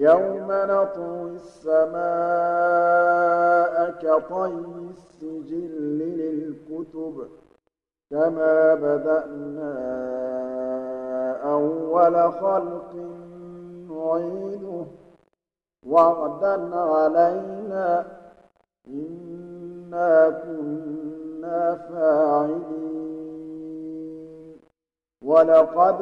يَوْمَ نَطْوِي السَّمَاءَ كَطَيِّ السِّجِلِّ لِلْكُتُبِ كَمَا بَدَأْنَا أَوَّلَ خَلْقٍ نُّعِيدُهُ وَعْدًا عَلَيْنَا ۚ إِنَّا كُنَّا فَاعِلِينَ وَلَقَدْ